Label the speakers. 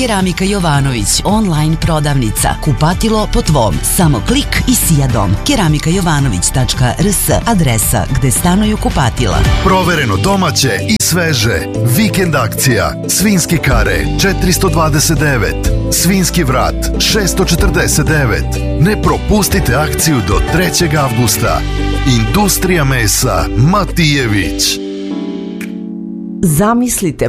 Speaker 1: Keramika Jovanović, online prodavnica. Kupatilo po tvom. Samo klik i sijadom. keramikajovanović.rs, adresa gde stanuju kupatila.
Speaker 2: Provereno domaće i sveže. Vikend akcija. Svinjski kare 429. Svinjski vrat 649. Ne propustite akciju do 3. avgusta. Industrija mesa Matijević.
Speaker 3: Zamislite